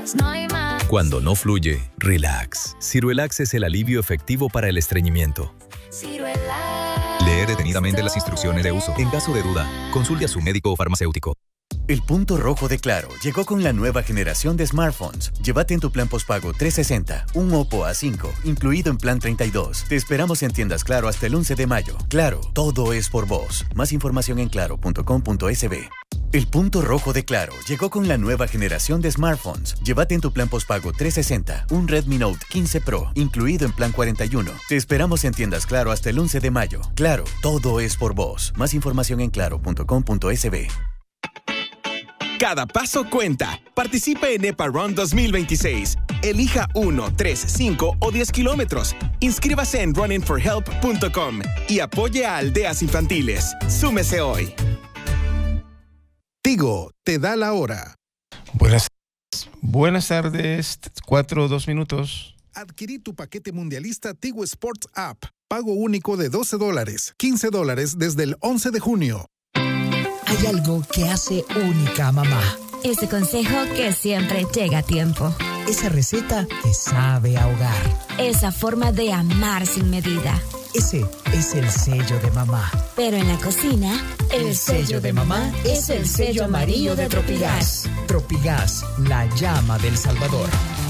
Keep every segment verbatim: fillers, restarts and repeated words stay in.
más, no hay más. Cuando no fluye, relax. Ciruelax es el alivio efectivo para el estreñimiento. Ciruelax. Leer detenidamente las instrucciones de uso. En caso de duda, consulte a su médico o farmacéutico. El punto rojo de Claro llegó con la nueva generación de smartphones. Llévate en tu plan postpago trescientos sesenta, un Oppo A cinco, incluido en plan treinta y dos. Te esperamos en tiendas Claro hasta el once de mayo. Claro, todo es por vos. Más información en claro punto com punto es be. El punto rojo de Claro llegó con la nueva generación de smartphones. Llévate en tu plan postpago trescientos sesenta, un Redmi Note quince Pro, incluido en plan cuarenta y uno. Te esperamos en tiendas Claro hasta el once de mayo. Claro, todo es por vos. Más información en claro punto com punto es be. Cada paso cuenta. Participe en EPA Run dos mil veintiséis. Elija uno, tres, cinco o diez kilómetros. Inscríbase en running for help punto com y apoye a aldeas infantiles. Súmese hoy. Tigo te da la hora. Buenas, buenas tardes, cuatro, dos minutos. Adquirí tu paquete mundialista Tigo Sports App. Pago único de doce dólares, quince dólares desde el once de junio. Hay algo que hace única a mamá. Ese consejo que siempre llega a tiempo. Esa receta que sabe a hogar. Esa forma de amar sin medida. Ese es el sello de mamá. Pero en la cocina, el, el sello, sello de mamá es el sello amarillo de Tropigas. Tropigas, la llama del Salvador.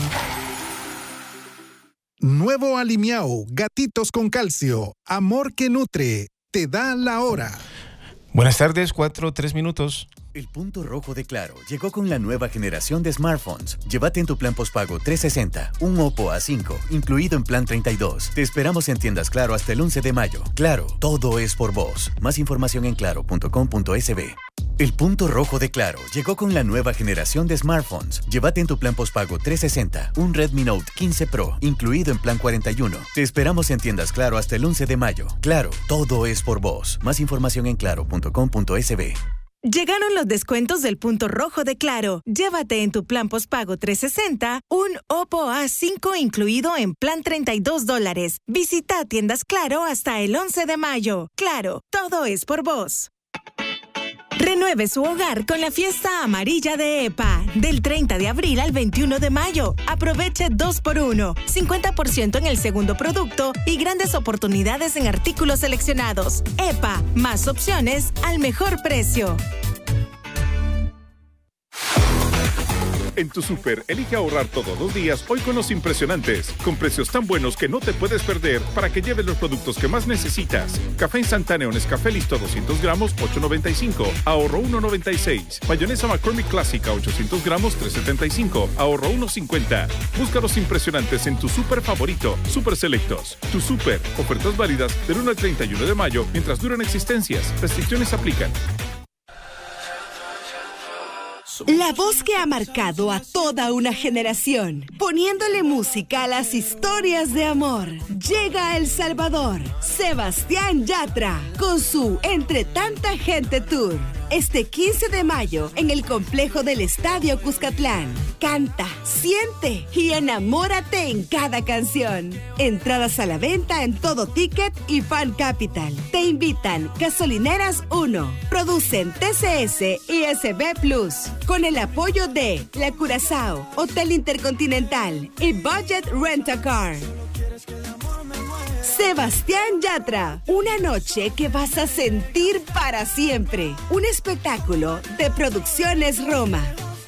Nuevo Alimiao, gatitos con calcio. Amor que nutre. Te da la hora. Buenas tardes, cuatro, tres minutos. El punto rojo de Claro llegó con la nueva generación de smartphones. Llévate en tu plan postpago trescientos sesenta, un Oppo A cinco, incluido en plan treinta y dos. Te esperamos en tiendas Claro hasta el once de mayo. Claro, todo es por vos. Más información en claro punto com punto es be. El punto rojo de Claro llegó con la nueva generación de smartphones. Llévate en tu plan postpago trescientos sesenta, un Redmi Note quince Pro, incluido en plan cuarenta y uno. Te esperamos en tiendas Claro hasta el once de mayo. Claro, todo es por vos. Más información en claro punto com punto es be. Llegaron los descuentos del punto rojo de Claro. Llévate en tu plan postpago trescientos sesenta un Oppo A cinco incluido en plan treinta y dos dólares. Visita tiendas Claro hasta el once de mayo. Claro, todo es por vos. Renueve su hogar con la fiesta amarilla de EPA. Del treinta de abril al veintiuno de mayo. Aproveche dos por uno, cincuenta por ciento en el segundo producto y grandes oportunidades en artículos seleccionados. EPA, más opciones al mejor precio. En tu súper, elige ahorrar todos los días hoy con los impresionantes, con precios tan buenos que no te puedes perder para que lleves los productos que más necesitas. Café instantáneo Nescafé Listo doscientos gramos, ocho noventa y cinco, ahorro uno noventa y seis. Mayonesa McCormick Clásica ochocientos gramos, tres setenta y cinco, ahorro uno cincuenta. Busca los impresionantes en tu súper favorito, Super Selectos. Tu súper, ofertas válidas del uno al treinta y uno de mayo mientras duran existencias. Restricciones aplican. La voz que ha marcado a toda una generación, poniéndole música a las historias de amor. Llega a El Salvador, Sebastián Yatra, con su Entre Tanta Gente Tour. Este quince de mayo, en el complejo del Estadio Cuscatlán. Canta, siente y enamórate en cada canción. Entradas a la venta en Todo Ticket y Fan Capital. Te invitan Gasolineras uno. Producen T C S y S B Plus. Con el apoyo de La Curazao, Hotel Intercontinental y Budget Rent-A-Car. Sebastián Yatra, una noche que vas a sentir para siempre. Un espectáculo de Producciones Roma.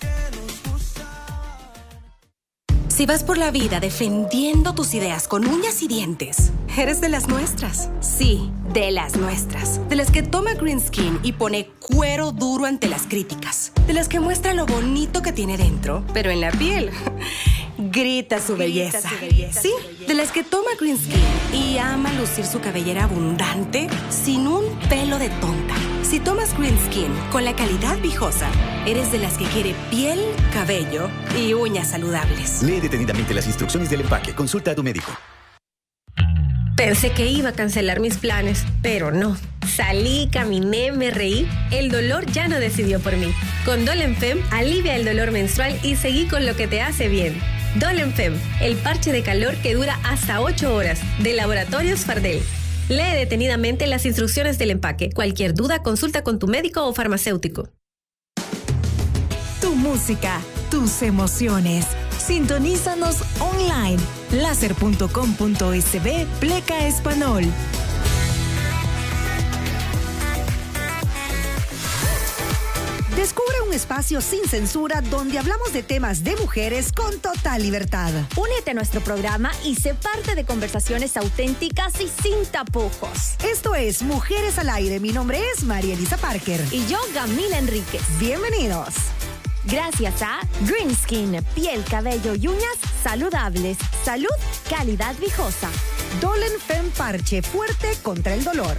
Si vas por la vida defendiendo tus ideas con uñas y dientes, eres de las nuestras. Sí, de las nuestras. De las que toma Green Skin y pone cuero duro ante las críticas. De las que muestra lo bonito que tiene dentro, pero en la piel grita su belleza. Grita su belleza. Sí, de las que toma Green Skin y ama lucir su cabellera abundante sin un pelo de tonta. Si tomas Green Skin con la calidad viejosa, eres de las que quiere piel, cabello y uñas saludables. Lee detenidamente las instrucciones del empaque. Consulta a tu médico. Pensé que iba a cancelar mis planes, pero no. Salí, caminé, me reí. El dolor ya no decidió por mí. Con Dolenfem, alivia el dolor menstrual y seguí con lo que te hace bien. Dolenfem, el parche de calor que dura hasta ocho horas, de Laboratorios Fardel. Lee detenidamente las instrucciones del empaque. Cualquier duda, consulta con tu médico o farmacéutico. Tu música, tus emociones. Sintonízanos online. láser punto com punto es be pleca español. Descubre un espacio sin censura donde hablamos de temas de mujeres con total libertad. Únete a nuestro programa y sé parte de conversaciones auténticas y sin tapujos. Esto es Mujeres al Aire. Mi nombre es María Elisa Parker. Y yo, Gamila Enríquez. Bienvenidos. Gracias a Green Skin, piel, cabello y uñas saludables. Salud, calidad viejosa. Dolen Fem Parche, fuerte contra el dolor.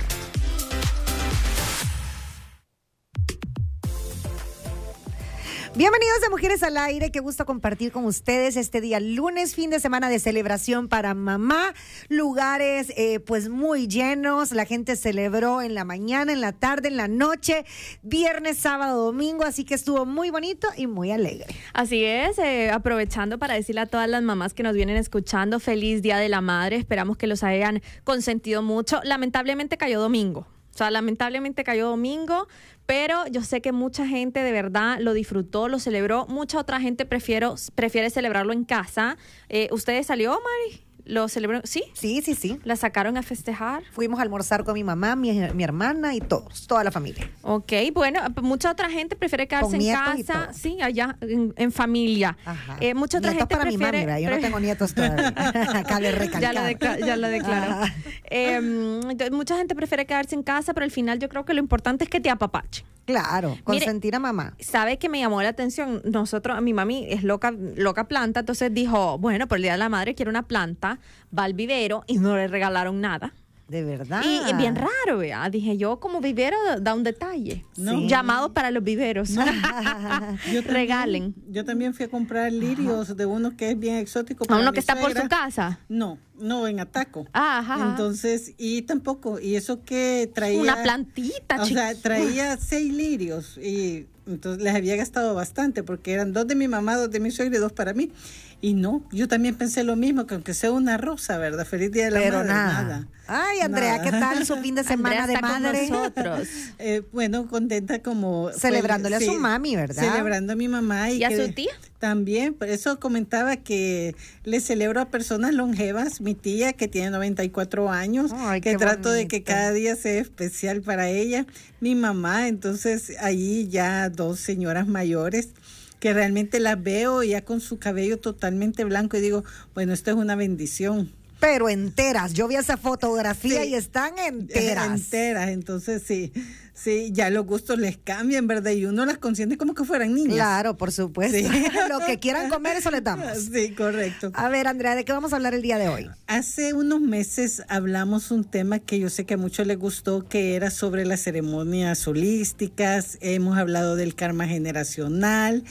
Bienvenidos a Mujeres al Aire, qué gusto compartir con ustedes este día lunes, fin de semana de celebración para mamá, lugares eh, pues muy llenos, la gente celebró en la mañana, en la tarde, en la noche, viernes, sábado, domingo, así que estuvo muy bonito y muy alegre. Así es, eh, aprovechando para decirle a todas las mamás que nos vienen escuchando, feliz Día de la Madre, esperamos que los hayan consentido mucho, lamentablemente cayó domingo. O sea, lamentablemente cayó domingo, pero yo sé que mucha gente de verdad lo disfrutó, lo celebró. Mucha otra gente prefiero, prefiere celebrarlo en casa. Eh, ¿Ustedes salió, Mari? ¿Lo celebró? ¿Sí? Sí, sí, sí. ¿La sacaron a festejar? Fuimos a almorzar con mi mamá, mi, mi hermana y todos, toda la familia. Ok, bueno, mucha otra gente prefiere quedarse con en casa, sí, allá en, en familia. Ajá. Eh, mucha otra nietos gente para prefiere... mi mami, yo no tengo nietos todavía. Cabe recalcar. Ya lo, de, ya lo declaró. Eh, mucha gente prefiere quedarse en casa, pero al final yo creo que lo importante es que te apapachen. Claro, consentir a mamá. ¿Sabe que me llamó la atención? Nosotros, mi mami es loca, loca planta, entonces dijo, bueno, por el Día de la Madre quiero una planta, va al vivero y no le regalaron nada. De verdad. Y es bien raro, ¿vea? Dije yo, como vivero da un detalle. No. Llamados para los viveros. No. yo también, regalen. Yo también fui a comprar lirios, ajá, de uno que es bien exótico. ¿A uno que está por su casa? No, no, en Ataco. Ah, ajá. Entonces, y tampoco, y eso que traía... Una plantita, O chiquita. sea, traía seis lirios y entonces les había gastado bastante porque eran dos de mi mamá, dos de mi suegra y dos para mí. Y no, yo también pensé lo mismo, que aunque sea una rosa, ¿verdad? Feliz Día de la Pero Madre. nada. nada. Ay, Andrea, nada. ¿qué tal su fin de semana Andrea de está madre? Con nosotros. eh, bueno, contenta como... Celebrándole pues, a su sí, mami, ¿verdad? Celebrando a mi mamá. ¿Y, ¿Y a que, su tía? También, por eso comentaba que le celebro a personas longevas, mi tía que tiene noventa y cuatro años, Ay, que qué trato bonito. de que cada día sea especial para ella, mi mamá, entonces ahí ya dos señoras mayores que realmente las veo ya con su cabello totalmente blanco y digo, bueno, esto es una bendición. Pero enteras, yo vi esa fotografía Sí. y están enteras. Enteras, entonces sí, sí, ya los gustos les cambian, ¿verdad? Y uno las consiente como que fueran niñas. Claro, por supuesto. Sí. Lo que quieran comer, eso les damos. Sí, correcto. A ver, Andrea, ¿de qué vamos a hablar el día de hoy? Hace unos meses hablamos un tema que yo sé que a muchos les gustó, que era sobre las ceremonias holísticas. Hemos hablado del karma generacional.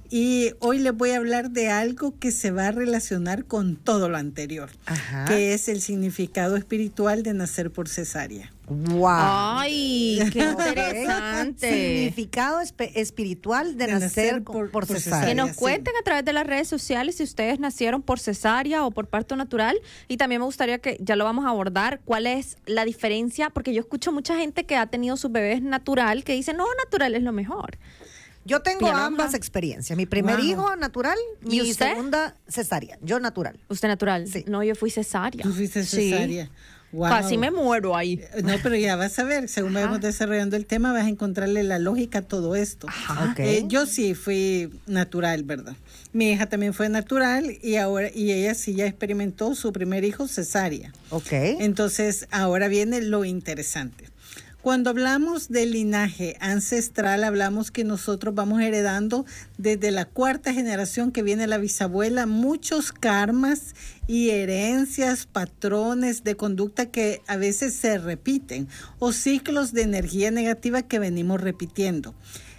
Y hoy les voy a hablar de algo que se va a relacionar con todo lo anterior, Ajá. que es el significado espiritual de nacer por cesárea. ¡Wow! ¡Ay, qué interesante! Significado espe- espiritual de, De nacer, nacer por, por- por por cesárea. Que nos Sí. cuenten a través de las redes sociales si ustedes nacieron por cesárea o por parto natural. Y también me gustaría que, ya lo vamos a abordar, cuál es la diferencia, porque yo escucho mucha gente que ha tenido sus bebés natural que dice, no, natural es lo mejor. Yo tengo Bien, ambas ajá. experiencias. Mi primer Wow. hijo natural, ¿Y mi usted? segunda cesárea. Yo natural. ¿Usted natural? Sí. No, yo fui cesárea. Tú fuiste Sí. cesárea. Wow. Casi me muero ahí. No, pero ya vas a ver, según Ajá. vamos desarrollando el tema, vas a encontrarle la lógica a todo esto. Ajá. Ok. Eh, yo sí fui natural, ¿verdad? Mi hija también fue natural y ahora y ella sí ya experimentó su primer hijo cesárea. Ok. Entonces, ahora viene lo interesante. Cuando hablamos del linaje ancestral, hablamos que nosotros vamos heredando desde la cuarta generación que viene la bisabuela muchos karmas y herencias, patrones de conducta que a veces se repiten o ciclos de energía negativa que venimos repitiendo.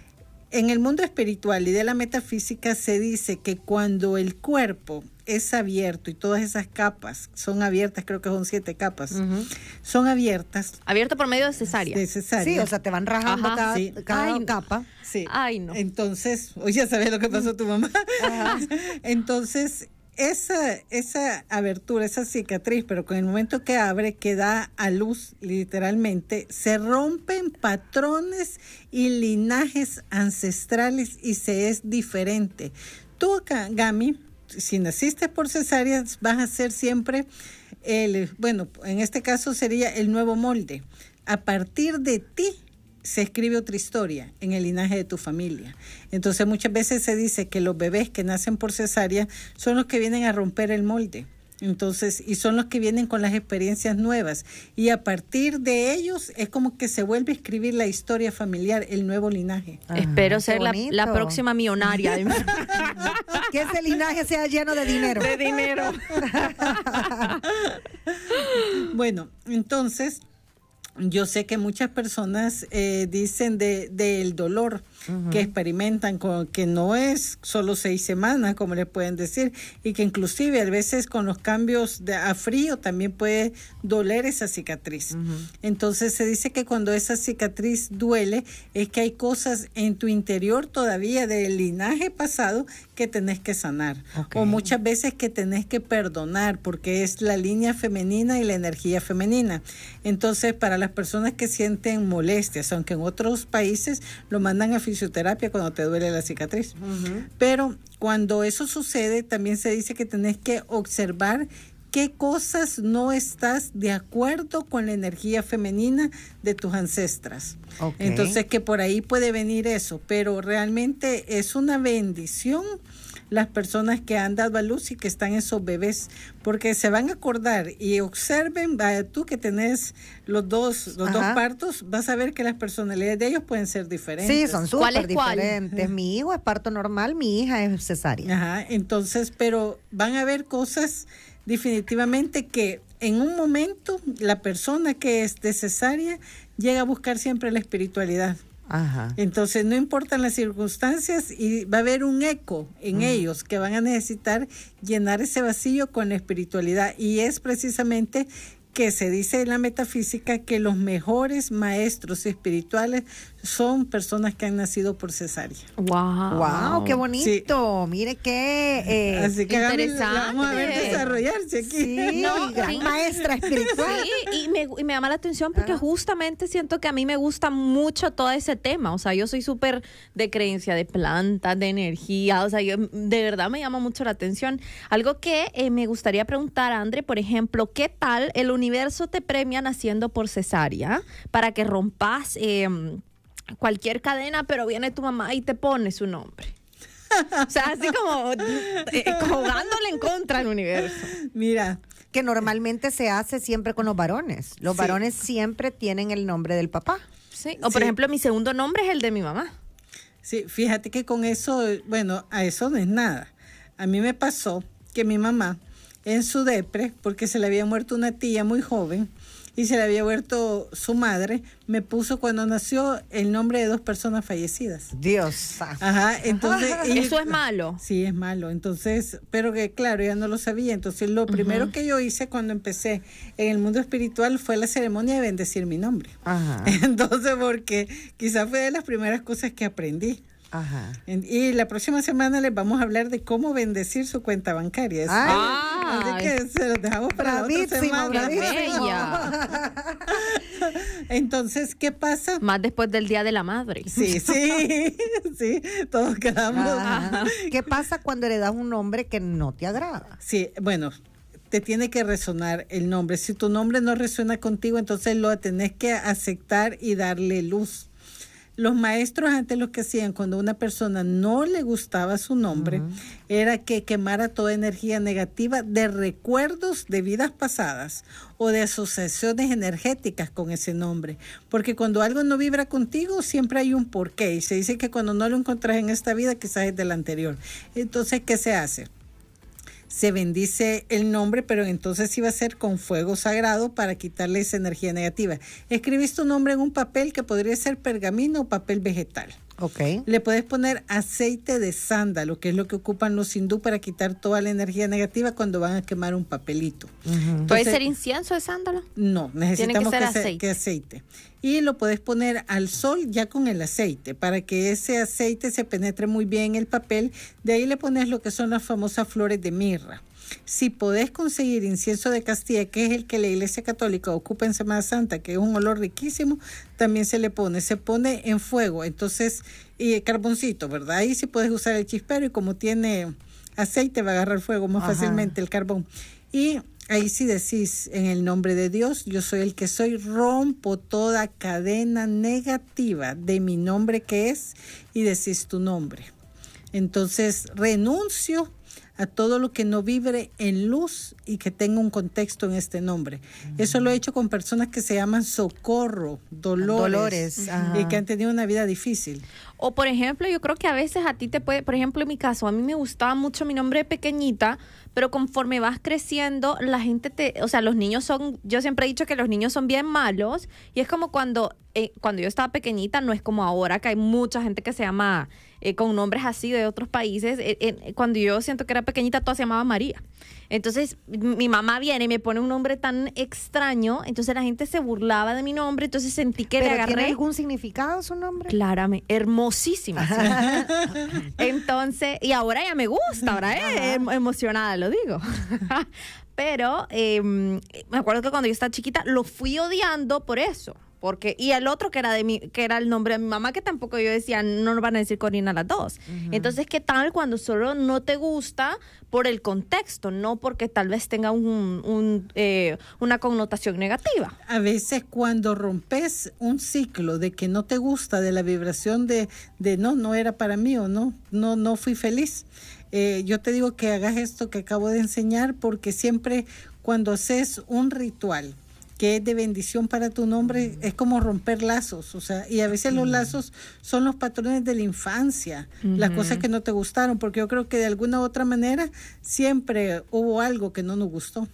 En el mundo espiritual y de la metafísica se dice que cuando el cuerpo es abierto y todas esas capas son abiertas, creo que son siete capas, Uh-huh. son abiertas. Abierto por medio de cesárea. De cesárea. Sí, o sea, te van rajando Ajá. cada, Sí. cada Ay, capa. Sí. Ay, no. Entonces, oye, ya sabes lo que pasó a tu mamá. Entonces, esa, esa abertura, esa cicatriz, pero con el momento que abre, que da a luz, literalmente, se rompen patrones y linajes ancestrales y se es diferente. Tú, Gami, si naciste por cesárea, vas a ser siempre, el, bueno, en este caso sería el nuevo molde. A partir de ti se escribe otra historia en el linaje de tu familia. Entonces muchas veces se dice que los bebés que nacen por cesárea son los que vienen a romper el molde. Entonces, y son los que vienen con las experiencias nuevas. Y a partir de ellos es como que se vuelve a escribir la historia familiar, el nuevo linaje. Ajá, espero ser la, la próxima millonaria. Que ese linaje sea lleno de dinero. De dinero. Bueno, entonces, yo sé que muchas personas eh, dicen de del dolor uh-huh. que experimentan, con que no es solo seis semanas, como les pueden decir, y que inclusive a veces con los cambios de, a frío también puede doler esa cicatriz. Uh-huh. Entonces se dice que cuando esa cicatriz duele es que hay cosas en tu interior todavía del linaje pasado que tenés que sanar. Okay. O muchas veces que tenés que perdonar, porque es la línea femenina y la energía femenina. Entonces, para las personas que sienten molestias, aunque en otros países lo mandan a fisioterapia cuando te duele la cicatriz. Uh-huh. Pero cuando eso sucede, también se dice que tenés que observar qué cosas no estás de acuerdo con la energía femenina de tus ancestras. Okay. Entonces, que por ahí puede venir eso, pero realmente es una bendición las personas que han dado a luz y que están esos bebés, porque se van a acordar y observen, vaya, tú que tenés los dos los Ajá. dos partos, vas a ver que las personalidades de ellos pueden ser diferentes. Sí, son súper diferentes. Mi hijo es parto normal, mi hija es cesárea. Ajá, entonces, pero van a ver cosas definitivamente que en un momento la persona que es de cesárea llega a buscar siempre la espiritualidad. Ajá. Entonces no importan las circunstancias y va a haber un eco en uh-huh. ellos que van a necesitar llenar ese vacío con la espiritualidad, y es precisamente que se dice en la metafísica que los mejores maestros espirituales son personas que han nacido por cesárea. Wow, wow, qué bonito. Sí. Mire qué eh, así que interesante. La vamos a ver desarrollarse aquí. Sí, no, gran sí. maestra espiritual. Sí, y me, y me llama la atención porque ah. justamente siento que a mí me gusta mucho todo ese tema. O sea, yo soy súper de creencia de plantas, de energía. O sea, yo, de verdad me llama mucho la atención. Algo que eh, me gustaría preguntar a Andre, por ejemplo, ¿qué tal el universo te premia naciendo por cesárea para que rompas eh, cualquier cadena, pero viene tu mamá y te pone su nombre? O sea, así como eh, jugándole en contra al universo. Mira, que normalmente se hace siempre con los varones. Los sí. varones siempre tienen el nombre del papá. Sí. O por sí. ejemplo, mi segundo nombre es el de mi mamá. Sí, fíjate que con eso, bueno, a eso no es nada. A mí me pasó que mi mamá, en su depre, porque se le había muerto una tía muy joven y se le había muerto su madre, me puso cuando nació el nombre de dos personas fallecidas. Dios. Ajá, entonces... y, ¿eso es malo? Sí, es malo. Entonces, pero que claro, ya no lo sabía. Entonces, lo uh-huh. primero que yo hice cuando empecé en el mundo espiritual fue la ceremonia de bendecir mi nombre. Ajá. Entonces, porque quizás fue de las primeras cosas que aprendí. Ajá. Y la próxima semana les vamos a hablar de cómo bendecir su cuenta bancaria. Ah, así que se los dejamos para la otra semana. Entonces, ¿qué pasa? Más después del Día de la Madre. Sí, sí, sí, todos quedamos. Ajá. ¿Qué pasa cuando le das un nombre que no te agrada? Sí, bueno, te tiene que resonar el nombre. Si tu nombre no resuena contigo, entonces lo tenés que aceptar y darle luz. Los maestros antes lo que hacían cuando a una persona no le gustaba su nombre uh-huh. era que quemara toda energía negativa de recuerdos de vidas pasadas o de asociaciones energéticas con ese nombre. Porque cuando algo no vibra contigo, siempre hay un porqué. Y se dice que cuando no lo encontrás en esta vida, quizás es de la anterior. Entonces, ¿qué se hace? Se bendice el nombre, pero entonces sí va a ser con fuego sagrado para quitarle esa energía negativa. Escribís tu nombre en un papel que podría ser pergamino o papel vegetal. Okay. Le puedes poner aceite de sándalo, que es lo que ocupan los hindú para quitar toda la energía negativa cuando van a quemar un papelito. Uh-huh. Entonces, ¿puede ser incienso de sándalo? No, necesitamos que, que, aceite. Se, que aceite. Y lo puedes poner al sol ya con el aceite, para que ese aceite se penetre muy bien en el papel. De ahí le pones lo que son las famosas flores de mirra. Si podés conseguir incienso de Castilla, que es el que la Iglesia Católica ocupa en Semana Santa, que es un olor riquísimo, también se le pone, se pone en fuego, entonces, y carboncito, ¿verdad? Ahí sí puedes usar el chispero y como tiene aceite va a agarrar fuego más Ajá. fácilmente el carbón. Y ahí sí decís, en el nombre de Dios, yo soy el que soy, rompo toda cadena negativa de mi nombre que es, y decís tu nombre. Entonces, renuncio a todo lo que no vibre en luz y que tenga un contexto en este nombre. Uh-huh. Eso lo he hecho con personas que se llaman Socorro, Dolores, Dolores uh-huh. y que han tenido una vida difícil. O, por ejemplo, yo creo que a veces a ti te puede, por ejemplo, en mi caso, a mí me gustaba mucho mi nombre de pequeñita, pero conforme vas creciendo, la gente te, o sea, los niños son, yo siempre he dicho que los niños son bien malos, y es como cuando, eh, cuando yo estaba pequeñita, no es como ahora que hay mucha gente que se llama eh, con nombres así de otros países. Eh, eh, cuando yo siento que era pequeñita, toda se llamaba María. Entonces, mi mamá viene y me pone un nombre tan extraño, entonces la gente se burlaba de mi nombre, entonces sentí que ¿Pero le agarré. ¿Tiene algún significado su nombre? Claramente, hermosísima. Entonces, y ahora ya me gusta, ahora es emocionada, lo digo. Pero eh, me acuerdo que cuando yo estaba chiquita lo fui odiando por eso. Porque, y el otro que era de mi, que era el nombre de mi mamá, que tampoco yo decía, no nos van a decir Corina las dos. Uh-huh. Entonces, ¿qué tal cuando solo no te gusta por el contexto, no porque tal vez tenga un, un, eh, una connotación negativa? A veces cuando rompes un ciclo de que no te gusta, de la vibración de, de no, no era para mí o no, no, no fui feliz. Eh, yo te digo que hagas esto que acabo de enseñar, porque siempre cuando haces un ritual que es de bendición para tu nombre, es como romper lazos, o sea, y a veces los lazos son los patrones de la infancia, uh-huh. las cosas que no te gustaron, porque yo creo que de alguna u otra manera siempre hubo algo que no nos gustó.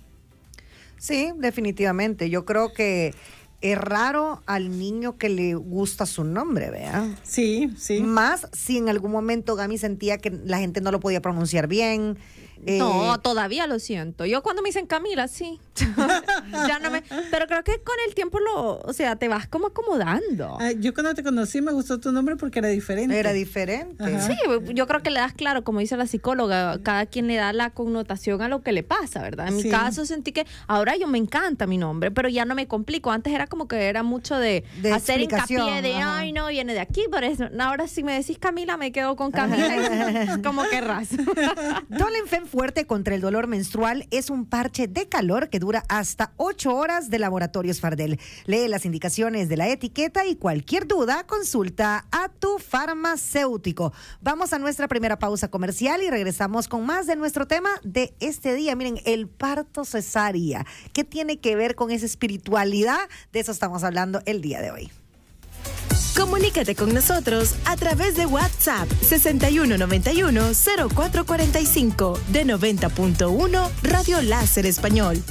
Sí, definitivamente, yo creo que es raro al niño que le gusta su nombre, ¿vea? Sí, sí. Más si en algún momento Gami sentía que la gente no lo podía pronunciar bien. Eh, no, todavía lo siento. Yo cuando me dicen Camila, sí. Ya no me, pero creo que con el tiempo lo, o sea, te vas como acomodando. Ah, yo cuando te conocí me gustó tu nombre porque era diferente. Era diferente. Ajá. Sí, yo creo que le das claro, como dice la psicóloga, cada quien le da la connotación a lo que le pasa, ¿verdad? En mi sí. caso sentí que ahora yo me encanta mi nombre, pero ya no me complico. Antes era como que era mucho de, de hacer hincapié de, ajá. ay, no, viene de aquí, por eso. Ahora si me decís Camila, me quedo con Camila. Como querrás. Dolenfen Fuerte contra el dolor menstrual es un parche de calor que dura hasta ocho horas de Laboratorios Fardel. Lee las indicaciones de la etiqueta y cualquier duda, consulta a tu farmacéutico. Vamos a nuestra primera pausa comercial y regresamos con más de nuestro tema de este día. Miren, el parto cesárea. ¿Qué tiene que ver con esa espiritualidad? De eso estamos hablando el día de hoy. Comunícate con nosotros a través de WhatsApp sesenta y uno noventa y uno cero cuatro cuarenta y cinco de noventa punto uno Radio Láser Español.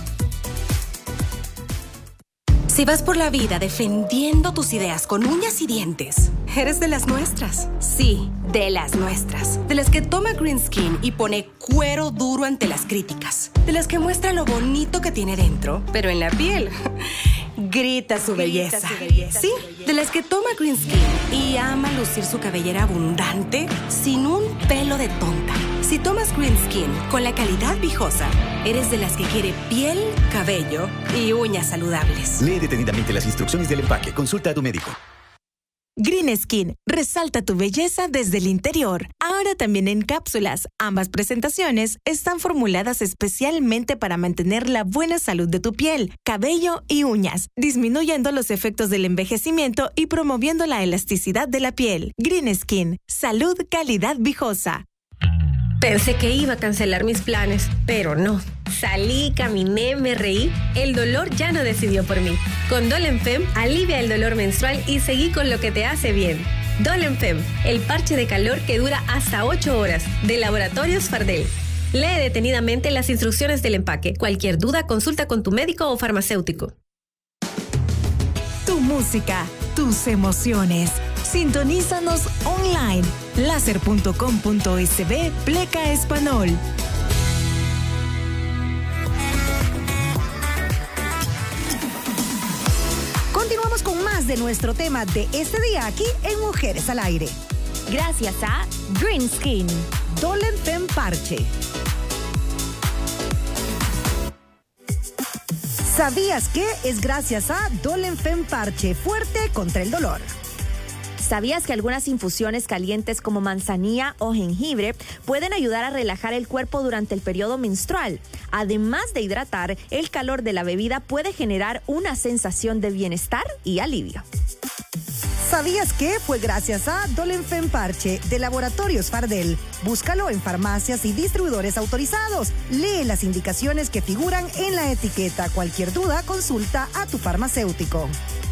Si vas por la vida defendiendo tus ideas con uñas y dientes, eres de las nuestras. Sí, de las nuestras. De las que toma Green Skin y pone cuero duro ante las críticas. De las que muestra lo bonito que tiene dentro, pero en la piel grita su belleza. Grita su belleza. Sí, de las que toma Green Skin y ama lucir su cabellera abundante sin un pelo de tonta. Si tomas Green Skin con la calidad Vijosa, eres de las que quiere piel, cabello y uñas saludables. Lee detenidamente las instrucciones del empaque. Consulta a tu médico. Green Skin, resalta tu belleza desde el interior. Ahora también en cápsulas. Ambas presentaciones están formuladas especialmente para mantener la buena salud de tu piel, cabello y uñas, disminuyendo los efectos del envejecimiento y promoviendo la elasticidad de la piel. Green Skin, salud, calidad Vijosa. Pensé que iba a cancelar mis planes, pero no. Salí, caminé, me reí. El dolor ya no decidió por mí. Con Dolenfem, alivia el dolor menstrual y seguí con lo que te hace bien. Dolenfem, el parche de calor que dura hasta ocho horas, de Laboratorios Fardel. Lee detenidamente las instrucciones del empaque. Cualquier duda, consulta con tu médico o farmacéutico. Tu música, tus emociones. Sintonízanos online. láser punto com punto es be Pleca Español. Continuamos con más de nuestro tema de este día aquí en Mujeres al Aire. Gracias a Green Skin. Dolenfem Parche. ¿Sabías que es gracias a Dolenfen Parche fuerte contra el dolor? ¿Sabías que algunas infusiones calientes como manzanilla o jengibre pueden ayudar a relajar el cuerpo durante el periodo menstrual? Además de hidratar, el calor de la bebida puede generar una sensación de bienestar y alivio. ¿Sabías que fue gracias a Dolenfen Parche de Laboratorios Fardel? Búscalo en farmacias y distribuidores autorizados. Lee las indicaciones que figuran en la etiqueta. Cualquier duda, consulta a tu farmacéutico.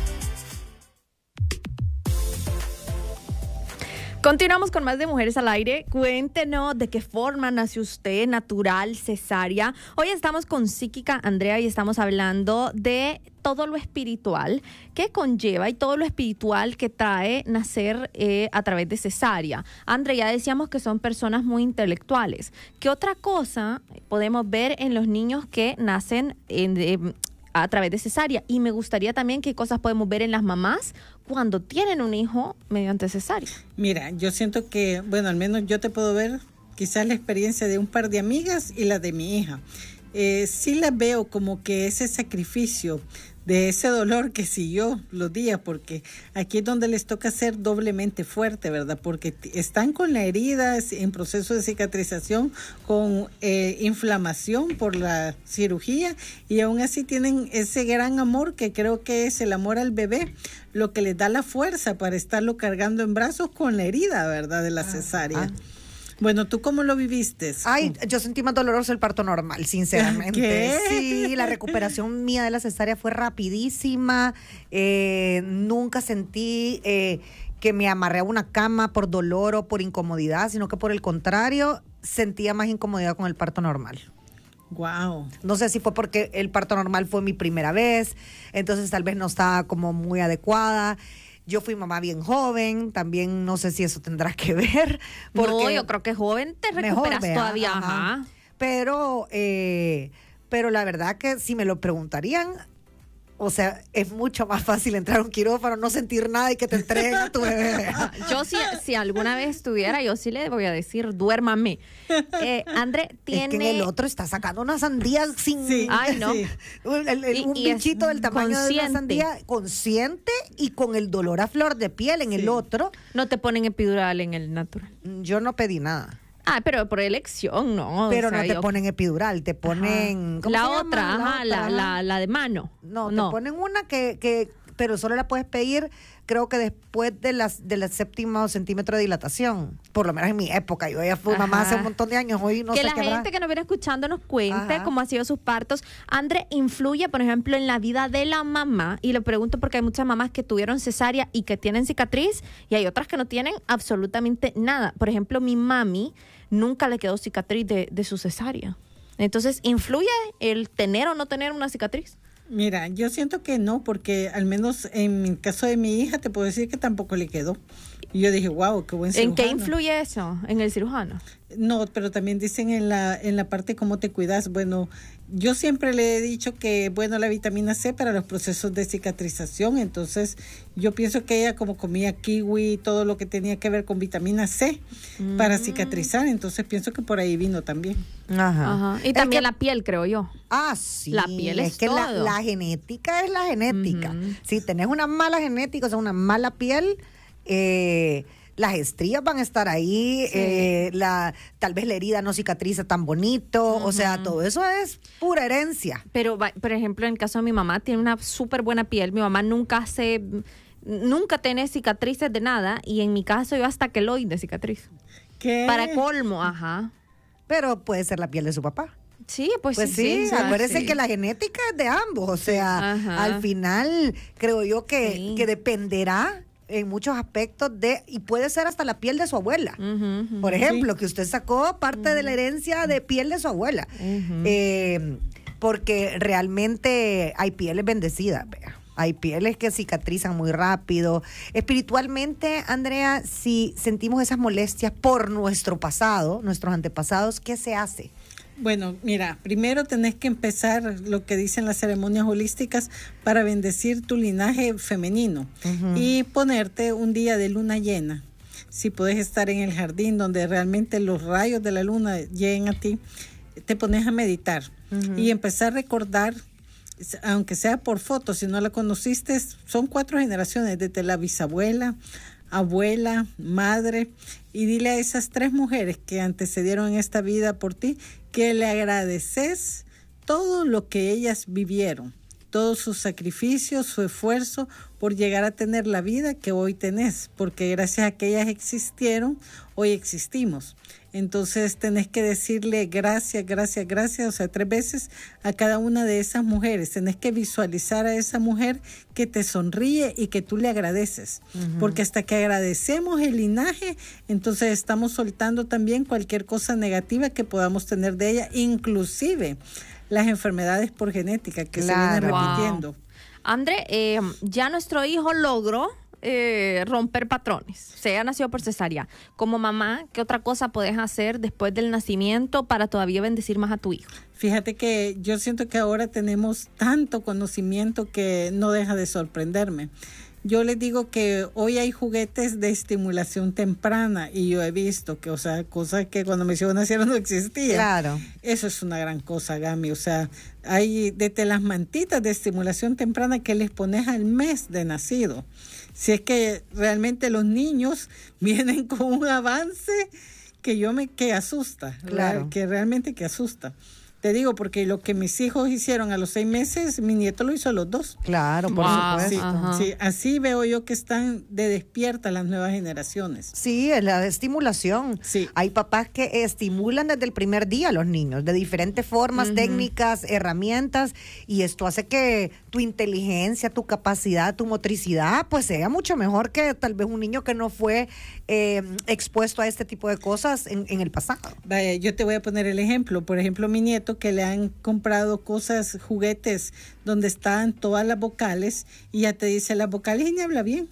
Continuamos con más de Mujeres al Aire. Cuéntenos de qué forma nació usted, natural, cesárea. Hoy estamos con Psíquica Andrea y estamos hablando de todo lo espiritual que conlleva y todo lo espiritual que trae nacer eh, a través de cesárea. Andrea, ya decíamos que son personas muy intelectuales. ¿Qué otra cosa podemos ver en los niños que nacen en, eh, a través de cesárea? Y me gustaría también qué cosas podemos ver en las mamás cuando tienen un hijo mediante cesárea. Mira, yo siento que, bueno, al menos yo te puedo ver quizás la experiencia de un par de amigas y la de mi hija. Eh, sí las veo como que ese sacrificio de ese dolor que siguió los días, porque aquí es donde les toca ser doblemente fuerte, ¿verdad? Porque están con la herida en proceso de cicatrización, con eh, inflamación por la cirugía, y aún así tienen ese gran amor que creo que es el amor al bebé, lo que les da la fuerza para estarlo cargando en brazos con la herida, ¿verdad? De la cesárea. Ah. Bueno, ¿tú cómo lo viviste? Ay, yo sentí más doloroso el parto normal, sinceramente. ¿Qué? Sí, la recuperación mía de la cesárea fue rapidísima. Eh, nunca sentí eh, que me amarré a una cama por dolor o por incomodidad, sino que por el contrario, sentía más incomodidad con el parto normal. Wow. No sé si fue porque el parto normal fue mi primera vez, entonces tal vez no estaba como muy adecuada. Yo fui mamá bien joven, también no sé si eso tendrá que ver. Porque no, yo creo que joven te recuperas mejor, todavía. Ajá. Ajá. Pero, eh, pero la verdad que si me lo preguntarían, o sea, es mucho más fácil entrar a un quirófano, no sentir nada y que te entreguen a tu bebé. Yo si, si alguna vez estuviera, yo sí le voy a decir, duérmame. Eh, André tiene... Es que en el otro está sacando una sandía sin... Sí, Ay, no. Sí. El, el, y, un y bichito del tamaño consciente. de una sandía, consciente y con el dolor a flor de piel. En sí. el otro... No te ponen epidural en el natural. Yo no pedí nada. Ah, pero por elección, no. Pero o sea, no te yo... ponen epidural, te ponen... ¿cómo la, se otra, llama? Ajá, la otra, la, la, la de mano. No, no, te ponen una que, que... Pero solo la puedes pedir, creo que después de las de la séptima centímetro de dilatación. Por lo menos en mi época. Yo ya fui Ajá. mamá hace un montón de años, hoy no que sé la qué gente habrá. que nos viene escuchando nos cuente Ajá. cómo ha sido sus partos. André, ¿influye, por ejemplo, en la vida de la mamá? Y lo pregunto porque hay muchas mamás que tuvieron cesárea y que tienen cicatriz, y hay otras que no tienen absolutamente nada. Por ejemplo, mi mami nunca le quedó cicatriz de, de su cesárea. Entonces, ¿influye el tener o no tener una cicatriz? Mira, yo siento que no, porque al menos en el caso de mi hija te puedo decir que tampoco le quedó. Y yo dije, wow, qué buen cirujano. ¿En qué influye eso? ¿En el cirujano? No, pero también dicen en la en la parte cómo te cuidas. Bueno, yo siempre le he dicho que, bueno, la vitamina C para los procesos de cicatrización. Entonces, yo pienso que ella como comía kiwi, todo lo que tenía que ver con vitamina C mm. para cicatrizar. Entonces, pienso que por ahí vino también. Ajá. Ajá. Y es también que, la piel, creo yo. Ah, sí. La piel es, es que todo. La, la genética es la genética. Uh-huh. Si tenés una mala genética, o sea, una mala piel... Eh, las estrías van a estar ahí, sí. eh, la, tal vez la herida no cicatriza tan bonito, uh-huh. o sea, todo eso es pura herencia. Pero, por ejemplo, en el caso de mi mamá, tiene una súper buena piel, mi mamá nunca hace, nunca tiene cicatrices de nada, y en mi caso yo hasta queloide cicatriz. ¿Qué? Para colmo, ajá. Pero puede ser la piel de su papá. Sí, pues, pues sí, sí, acuérdense sí. que la genética es de ambos, o sea, ajá. al final creo yo que, sí. que dependerá en muchos aspectos de, y puede ser hasta la piel de su abuela. Uh-huh, uh-huh, Por ejemplo, sí. que usted sacó parte uh-huh. de la herencia de piel de su abuela. Uh-huh. Eh, porque realmente hay pieles bendecidas, vea. Hay pieles que cicatrizan muy rápido. Espiritualmente, Andrea, si sentimos esas molestias por nuestro pasado, nuestros antepasados, ¿qué se hace? Bueno, mira, primero tenés que empezar lo que dicen las ceremonias holísticas para bendecir tu linaje femenino uh-huh. y ponerte un día de luna llena. Si puedes estar en el jardín donde realmente los rayos de la luna lleguen a ti, te pones a meditar uh-huh. y empezar a recordar aunque sea por foto, si no la conociste, son cuatro generaciones, desde la bisabuela, abuela, madre, y dile a esas tres mujeres que antecedieron en esta vida por ti, que le agradeces todo lo que ellas vivieron, todos sus sacrificios, su esfuerzo por llegar a tener la vida que hoy tenés, porque gracias a que ellas existieron, hoy existimos. Entonces tenés que decirle gracias, gracias, gracias, o sea, tres veces a cada una de esas mujeres. Tenés que visualizar a esa mujer que te sonríe y que tú le agradeces. Uh-huh. Porque hasta que agradecemos el linaje, entonces estamos soltando también cualquier cosa negativa que podamos tener de ella, inclusive las enfermedades por genética que claro. se vienen repitiendo. Wow. André, eh, ya nuestro hijo logró Eh, romper patrones. Se ha nacido por cesárea. Como mamá, ¿qué otra cosa podés hacer después del nacimiento para todavía bendecir más a tu hijo? Fíjate que yo siento que ahora tenemos tanto conocimiento que no deja de sorprenderme. Yo les digo que hoy hay juguetes de estimulación temprana y yo he visto que, o sea, cosas que cuando mis hijos nacieron no existían. Claro. Eso es una gran cosa, Gami. O sea, hay desde las mantitas de estimulación temprana que les pones al mes de nacido. Si es que realmente los niños vienen con un avance que yo me que asusta, claro. que realmente que asusta. Te digo, porque lo que mis hijos hicieron a los seis meses, mi nieto lo hizo a los dos. Claro, por wow. supuesto. Sí, sí, así veo yo que están de despierta las nuevas generaciones. Sí, la estimulación. Sí. Hay papás que estimulan desde el primer día a los niños, de diferentes formas, uh-huh. técnicas, herramientas, y esto hace que tu inteligencia, tu capacidad, tu motricidad, pues sea mucho mejor que tal vez un niño que no fue eh, expuesto a este tipo de cosas en, en el pasado. Vaya, yo te voy a poner el ejemplo. Por ejemplo, mi nieto, que le han comprado cosas, juguetes donde están todas las vocales y ya te dice las vocales y ni habla bien.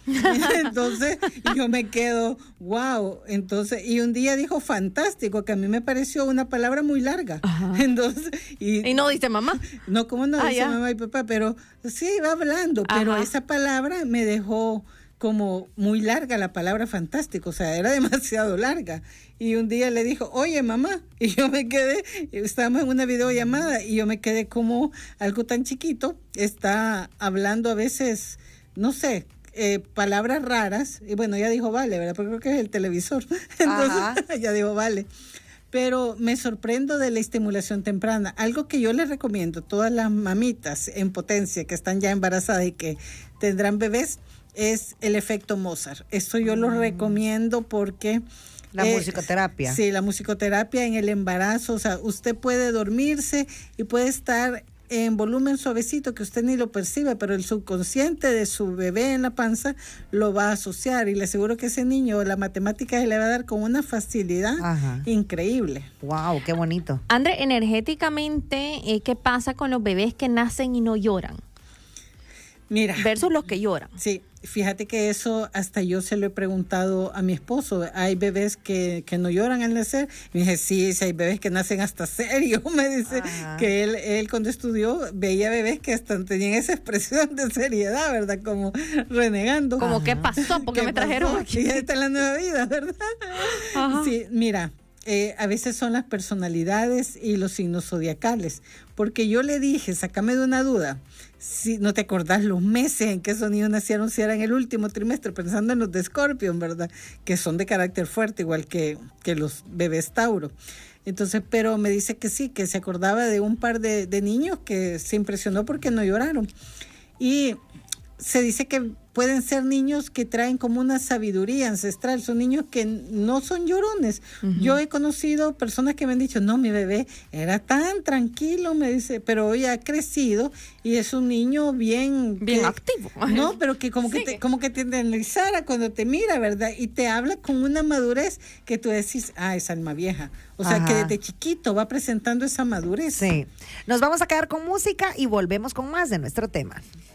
Entonces yo me quedo wow. Entonces, y un día dijo fantástico, que a mí me pareció una palabra muy larga. Ajá. Entonces, y, y no dice mamá. No, como no ah, dice ya. mamá y papá, pero sí va hablando, Ajá. pero esa palabra me dejó como muy larga, la palabra fantástico, o sea, era demasiado larga. Y un día le dijo, oye mamá, y yo me quedé, estábamos en una videollamada y yo me quedé como algo tan chiquito, está hablando a veces, no sé, eh, palabras raras, y bueno, ya dijo vale, ¿verdad? Porque creo que es el televisor, entonces ya dijo vale. Pero me sorprendo de la estimulación temprana. Algo que yo les recomiendo a todas las mamitas en potencia que están ya embarazadas y que tendrán bebés, es el efecto Mozart. Esto yo mm. lo recomiendo porque... La eh, musicoterapia. Sí, la musicoterapia en el embarazo. O sea, usted puede dormirse y puede estar en volumen suavecito que usted ni lo percibe, pero el subconsciente de su bebé en la panza lo va a asociar y le aseguro que ese niño la matemática se le va a dar con una facilidad Ajá. increíble. Wow, qué bonito. André, energéticamente, eh, ¿qué pasa con los bebés que nacen y no lloran? Mira. Versus los que lloran. Sí, fíjate que eso hasta yo se lo he preguntado a mi esposo. Hay bebés que, que no lloran al nacer. Y me dije, sí, sí, hay bebés que nacen hasta serio. Me dice Ajá. que él, él cuando estudió veía bebés que hasta tenían esa expresión de seriedad, ¿verdad? Como renegando. Como, ¿qué pasó? ¿Por qué me trajeron pasó? aquí? Sí, esta es la nueva vida, ¿verdad? Ajá. Sí, mira. Eh, a veces son las personalidades y los signos zodiacales, porque yo le dije, sácame de una duda, si no te acordás los meses en que esos niños nacieron, si eran el último trimestre, pensando en los de Escorpio, ¿verdad? Que son de carácter fuerte, igual que, que los bebés Tauro. Entonces, pero me dice que sí, que se acordaba de un par de, de niños que se impresionó porque no lloraron. Y se dice que pueden ser niños que traen como una sabiduría ancestral, son niños que no son llorones. Uh-huh. Yo he conocido personas que me han dicho, no, mi bebé era tan tranquilo, me dice, pero hoy ha crecido y es un niño bien... Bien que, activo. No, pero que como, sí. que te, como que te analizara cuando te mira, ¿verdad? Y te habla con una madurez que tú decís, ah, es alma vieja. O sea, Ajá. que desde chiquito va presentando esa madurez. Sí. Nos vamos a quedar con música y volvemos con más de nuestro tema.